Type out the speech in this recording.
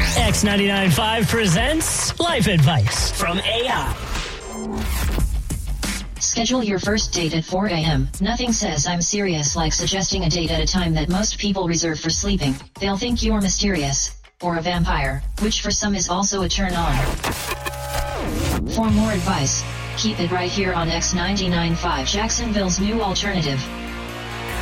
X99.5 presents Life Advice from AI. Schedule your first date at 4 a.m. Nothing says I'm serious like suggesting a date at a time that most people reserve for sleeping. They'll think you're mysterious, or a vampire, which for some is also a turn on. For more advice, keep it right here on X99.5, Jacksonville's new alternative.